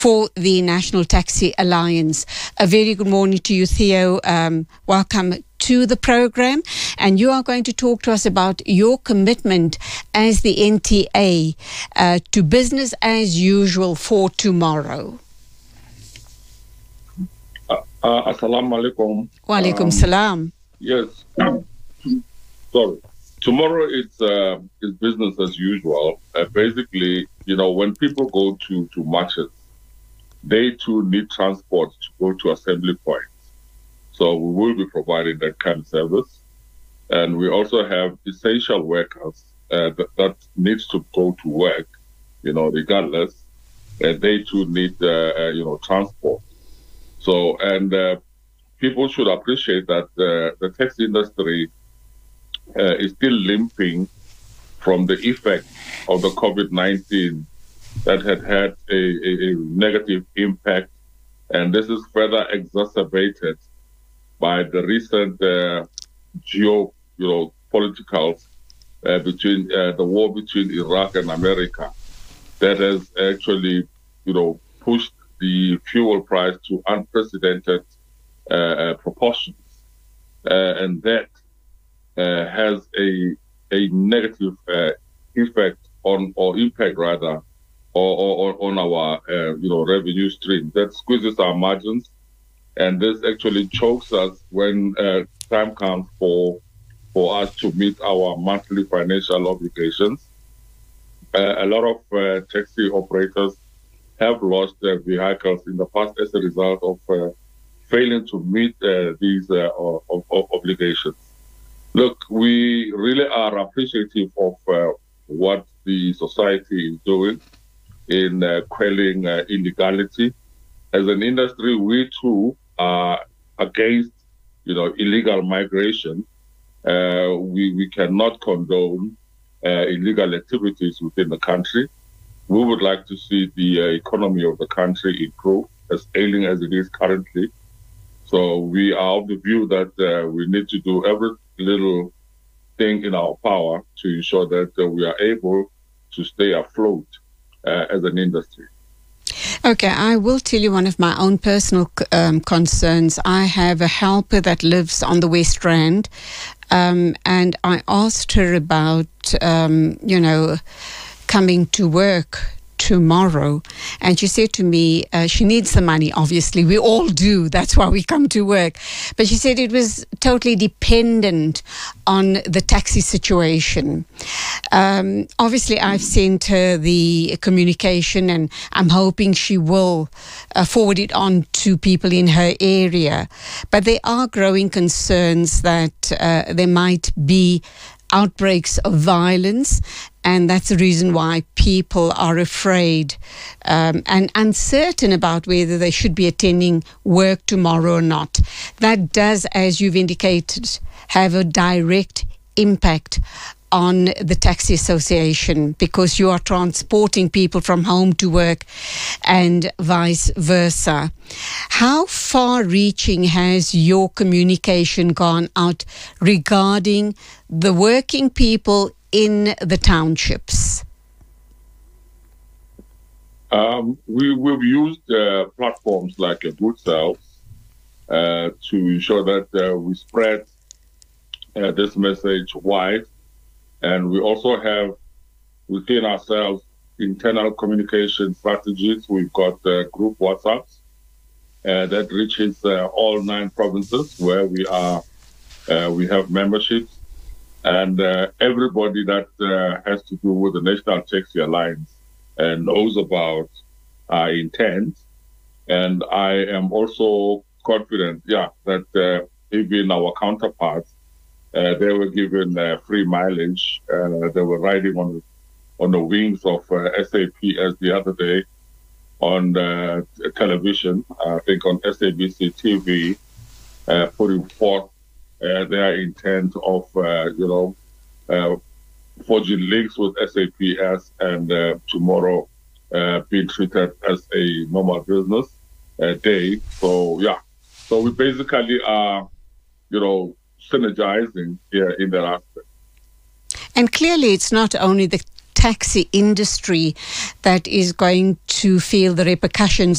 for the National Taxi Alliance. A very good morning to you, Theo. Welcome to the program, and you are going to talk to us about your commitment as the NTA to business as usual for tomorrow. Assalamu alaikum. Wa alaikum salam. Yes. Sorry. Tomorrow is business as usual. Basically, when people go to marches, they too need transport to go to assembly points. So we will be providing that kind of service. And we also have essential workers that needs to go to work, regardless. They too need, transport. So, and people should appreciate that the taxi industry is still limping from the effect of the COVID-19 that had a negative impact. And this is further exacerbated by the recent geopolitical between the war between Iraq and America that has actually, pushed the fuel price to unprecedented proportions. And that has a negative effect on, or impact rather, on our, revenue stream. That squeezes our margins. And this actually chokes us when time comes for us to meet our monthly financial obligations. A lot of taxi operators have lost their vehicles in the past as a result of failing to meet these obligations. Look, we really are appreciative of what the society is doing in quelling illegality. As an industry, we too are against, illegal migration. We cannot condone illegal activities within the country. We would like to see the economy of the country improve, as ailing as it is currently. So we are of the view that we need to do every little thing in our power to ensure that we are able to stay afloat as an industry. Okay, I will tell you one of my own personal concerns. I have a helper that lives on the West Rand, and I asked her about, coming to work tomorrow, and she said to me she needs the money. Obviously we all do, that's why we come to work, but she said it was totally dependent on the taxi situation. Obviously I've sent her the communication, and I'm hoping she will forward it on to people in her area, but there are growing concerns that there might be outbreaks of violence, and that's the reason why people are afraid and uncertain about whether they should be attending work tomorrow or not. That does, as you've indicated, have a direct impact on the taxi association, because you are transporting people from home to work and vice versa. How far-reaching has your communication gone out regarding the working people in the townships? We've used platforms like Good Selves to ensure that we spread this message wide. And we also have within ourselves internal communication strategies. We've got group WhatsApps that reaches all 9 provinces where we have memberships, and everybody that has to do with the National Taxi Alliance knows about our intent. And I am also confident, that even our counterparts, they were given free mileage. They were riding on the wings of SAPS the other day on television, I think on SABC TV, putting forth their intent of, forging links with SAPS and tomorrow being treated as a normal business day. So we basically are, synergizing here in that aspect. And clearly it's not only the taxi industry that is going to feel the repercussions